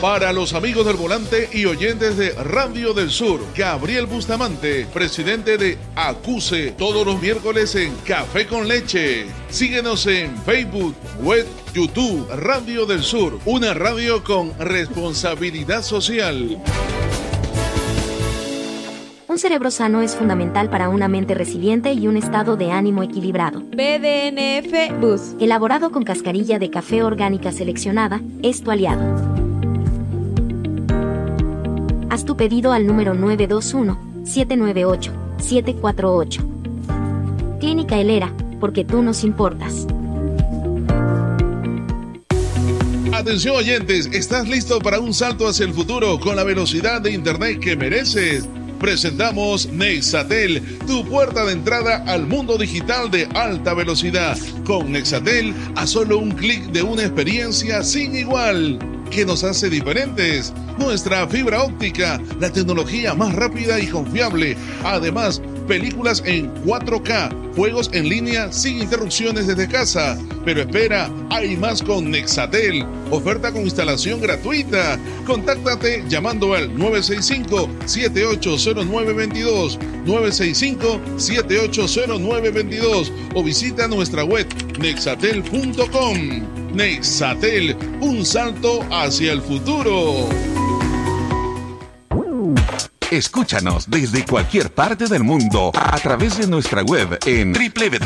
Para los amigos del volante y oyentes de Radio del Sur, Gabriel Bustamante, presidente de ACUSE, todos los miércoles en Café con Leche. Síguenos en Facebook, web, YouTube, Radio del Sur, una radio con responsabilidad social. Un cerebro sano es fundamental para una mente resiliente y un estado de ánimo equilibrado. BDNF Bus, elaborado con cascarilla de café orgánica seleccionada, es tu aliado. Haz tu pedido al número 921-798-748. Clínica Helera, porque tú nos importas. Atención oyentes, ¿estás listo para un salto hacia el futuro con la velocidad de internet que mereces? Presentamos Nexatel, tu puerta de entrada al mundo digital de alta velocidad. Con Nexatel, a solo un clic de una experiencia sin igual. ¿Qué nos hace diferentes? Nuestra fibra óptica, la tecnología más rápida y confiable. Además, películas en 4K, juegos en línea sin interrupciones desde casa. Pero espera, hay más con Nexatel. Oferta con instalación gratuita. Contáctate llamando al 965-780922, 965-780922 o visita nuestra web nexatel.com. Nexatel, un salto hacia el futuro. Escúchanos desde cualquier parte del mundo a través de nuestra web en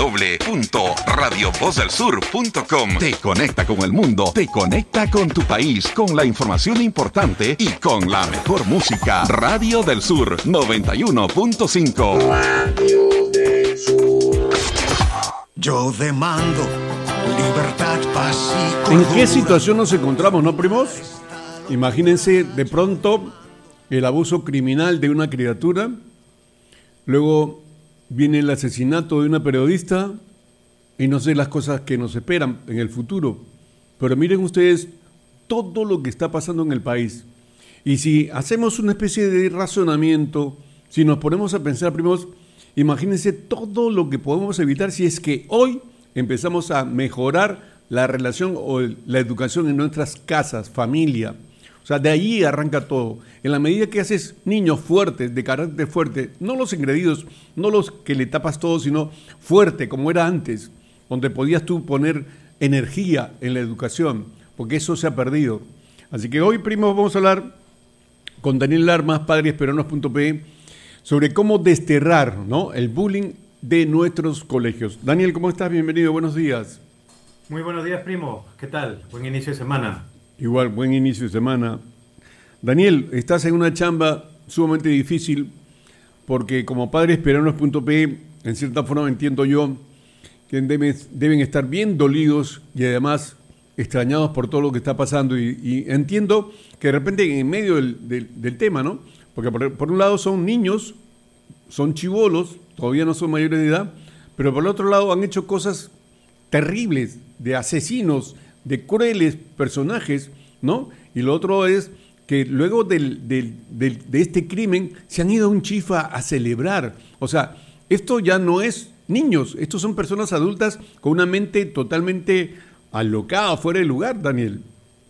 www.radiovozelsur.com. Te conecta con el mundo, te conecta con tu país, con la información importante y con la mejor música. Radio del Sur 91.5. Radio del Sur. Yo demando libertad, paz y cordura. ¿En qué situación nos encontramos, no, primos? Imagínense de pronto el abuso criminal de una criatura, luego viene el asesinato de una periodista y no sé las cosas que nos esperan en el futuro. Pero miren ustedes todo lo que está pasando en el país. Y si hacemos una especie de razonamiento, si nos ponemos a pensar, primos, imagínense todo lo que podemos evitar si es que hoy empezamos a mejorar la relación o la educación en nuestras casas, familia. O sea, de allí arranca todo. En la medida que haces niños fuertes, de carácter fuerte, no los engreídos, no los que le tapas todo, sino fuerte, como era antes, donde podías tú poner energía en la educación, porque eso se ha perdido. Así que hoy, primos, vamos a hablar con Daniel Larmas, padresperuanos.pe, sobre cómo desterrar, ¿no?, el bullying de nuestros colegios. Daniel, ¿cómo estás? Bienvenido, buenos días. Muy buenos días, primo. ¿Qué tal? Buen inicio de semana. Igual, buen inicio de semana. Daniel, estás en una chamba sumamente difícil porque como padresperuanos.pe, en cierta forma entiendo yo que deben estar bien dolidos y además extrañados por todo lo que está pasando y entiendo que de repente en medio del tema, ¿no? Porque por un lado son niños, son chibolos, todavía no son mayores de edad, pero por el otro lado han hecho cosas terribles, de asesinos, de crueles personajes, ¿no? Y lo otro es que luego de este crimen se han ido a un chifa a celebrar. O sea, esto ya no es niños, estos son personas adultas con una mente totalmente alocada, fuera de lugar, Daniel.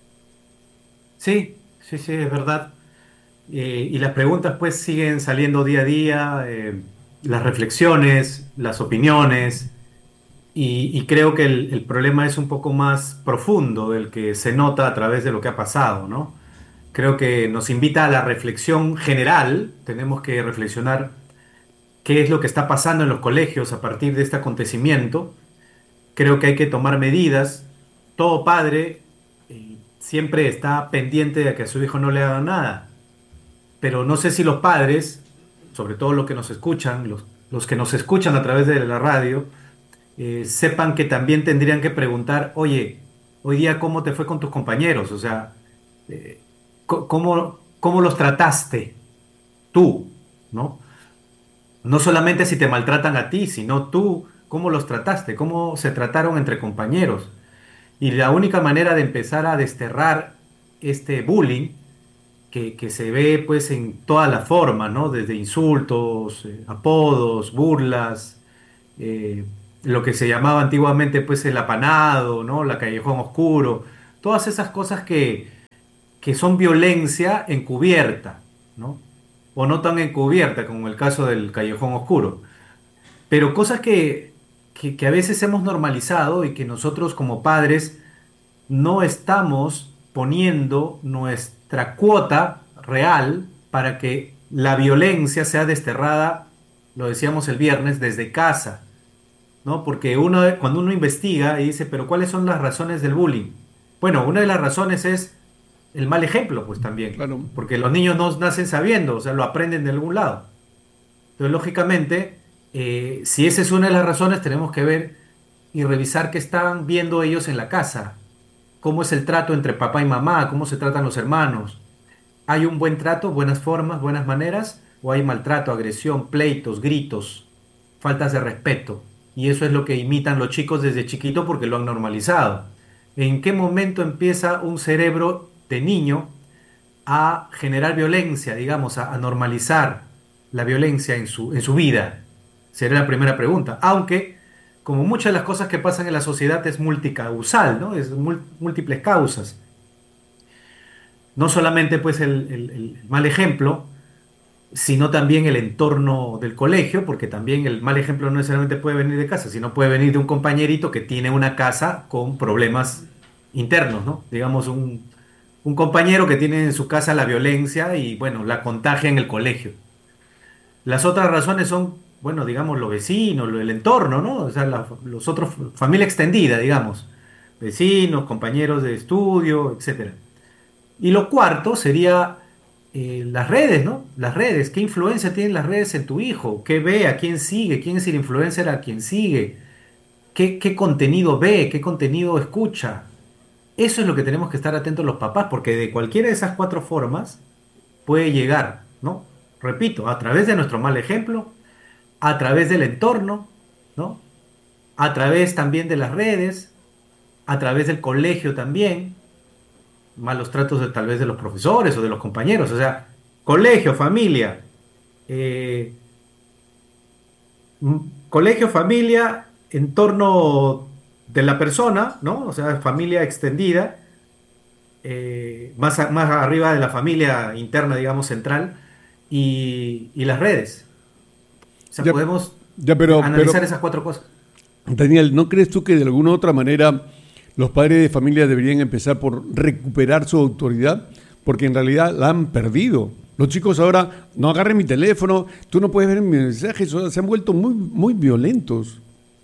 Sí, es verdad. Y las preguntas pues siguen saliendo día a día, las reflexiones, las opiniones, y creo que el problema es un poco más profundo del que se nota a través de lo que ha pasado, ¿no? Creo que nos invita a la reflexión general. Tenemos que reflexionar qué es lo que está pasando en los colegios a partir de este acontecimiento. Creo que hay que tomar medidas. Todo padre siempre está pendiente de que a su hijo no le hagan nada. Pero no sé si los padres, sobre todo los que nos escuchan, los que nos escuchan a través de la radio, sepan que también tendrían que preguntar, oye, hoy día ¿cómo te fue con tus compañeros? O sea, ¿cómo los trataste tú? ¿No? No solamente si te maltratan a ti, sino tú, ¿cómo los trataste? ¿Cómo se trataron entre compañeros? Y la única manera de empezar a desterrar este bullying que se ve pues en toda la forma, ¿no? Desde insultos, apodos, burlas, lo que se llamaba antiguamente pues el apanado, ¿no? La callejón oscuro, todas esas cosas que que son violencia encubierta, ¿no? O no tan encubierta como el caso del Callejón Oscuro. Pero cosas que a veces hemos normalizado y que nosotros como padres no estamos poniendo nuestra cuota real para que la violencia sea desterrada, lo decíamos el viernes, desde casa, ¿no? Porque cuando uno investiga y dice, pero ¿cuáles son las razones del bullying? Bueno, una de las razones es el mal ejemplo, pues también, Claro. porque los niños no nacen sabiendo, o sea, lo aprenden de algún lado. Entonces, lógicamente, si esa es una de las razones, tenemos que ver y revisar qué estaban viendo ellos en la casa, cómo es el trato entre papá y mamá, cómo se tratan los hermanos. ¿Hay un buen trato, buenas formas, buenas maneras? ¿O hay maltrato, agresión, pleitos, gritos, faltas de respeto? Y eso es lo que imitan los chicos desde chiquito porque lo han normalizado. ¿En qué momento empieza un cerebro de niño a generar violencia, digamos, a normalizar la violencia en su vida? Sería la primera pregunta. Aunque, como muchas de las cosas que pasan en la sociedad es multicausal, ¿no? Es múltiples causas. No solamente pues el mal ejemplo, sino también el entorno del colegio, porque también el mal ejemplo no necesariamente puede venir de casa, sino puede venir de un compañerito que tiene una casa con problemas internos, ¿no? Digamos, un compañero que tiene en su casa la violencia y, bueno, la contagia en el colegio. Las otras razones son, bueno, digamos, los vecinos, el entorno, ¿no? O sea, los otros, familia extendida, digamos, vecinos, compañeros de estudio, etcétera. Y lo cuarto sería las redes, ¿no? Las redes, ¿qué influencia tienen las redes en tu hijo? ¿Qué ve? ¿A quién sigue? ¿Quién es el influencer a quien sigue? ¿Qué contenido ve? ¿Qué contenido escucha? Eso es lo que tenemos que estar atentos los papás, porque de cualquiera de esas cuatro formas puede llegar, ¿no? Repito, a través de nuestro mal ejemplo, a través del entorno, ¿no? A través también de las redes, a través del colegio también, malos tratos tal vez de los profesores o de los compañeros, o sea, colegio, familia, eh, colegio, familia, entorno de la persona, ¿no? O sea, familia extendida, más arriba de la familia interna, digamos, central, y las redes. O sea, Ya, podemos pero analizar esas cuatro cosas. Daniel, ¿no crees tú que de alguna u otra manera los padres de familia deberían empezar por recuperar su autoridad? Porque en realidad la han perdido. Los chicos ahora, no agarren mi teléfono, tú no puedes ver mis mensajes, o sea, se han vuelto muy, muy violentos.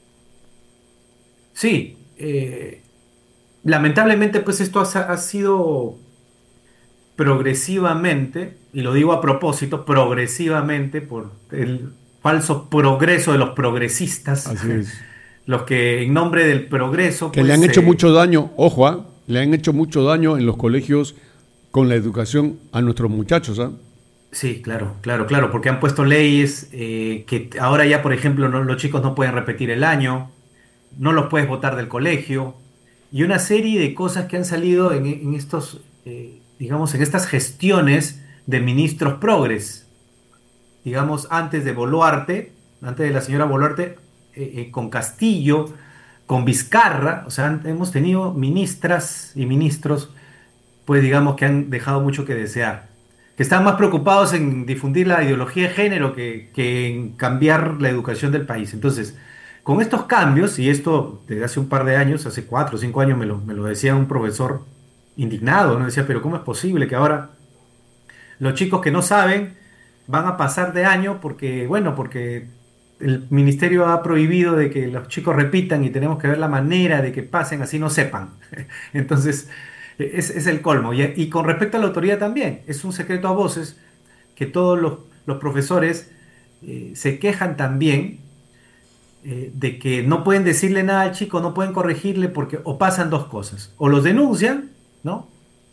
Sí, lamentablemente pues esto ha sido progresivamente, y lo digo a propósito, progresivamente por el falso progreso de los progresistas, Así es. los que en nombre del progreso... Que pues, le han hecho mucho daño, ojo, le han hecho mucho daño en los colegios con la educación a nuestros muchachos, ¿ah? Sí, claro, claro, claro, porque han puesto leyes que ahora ya, por ejemplo, los chicos no pueden repetir el año, no los puedes votar del colegio, y una serie de cosas que han salido en estos, digamos, en estas gestiones de ministros progres. Digamos, antes de Boluarte, antes de la señora Boluarte, con Castillo, con Vizcarra, o sea, hemos tenido ministras y ministros, pues digamos, que han dejado mucho que desear, que están más preocupados en difundir la ideología de género que en cambiar la educación del país. Entonces, con estos cambios, y esto desde hace un par de años, hace 4 o 5 años me lo decía un profesor indignado, ¿no? Decía, pero ¿cómo es posible que ahora los chicos que no saben van a pasar de año porque, bueno, porque el ministerio ha prohibido de que los chicos repitan y tenemos que ver la manera de que pasen así no sepan? Entonces, es el colmo. Y con respecto a la autoridad también, es un secreto a voces que todos los profesores se quejan también de que no pueden decirle nada al chico, no pueden corregirle porque o pasan dos cosas, o los denuncian, ¿no?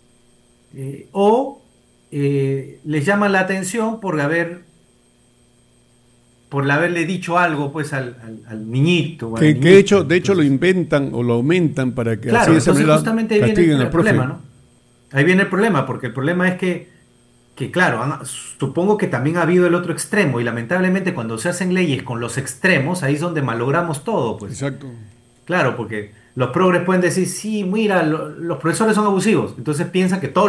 O les llaman la atención por haberle dicho algo pues al niñito. O al Que niñito. de hecho lo inventan o lo aumentan para que Claro, así de esa entonces manera justamente ahí viene castiguen el al profe. problema, ¿no? Ahí viene el problema, porque el problema es que claro, supongo que también ha habido el otro extremo, y lamentablemente cuando se hacen leyes con los extremos, ahí es donde malogramos todo, pues. Exacto. Claro, porque los progres pueden decir, sí, mira, los profesores son abusivos, entonces piensan que todos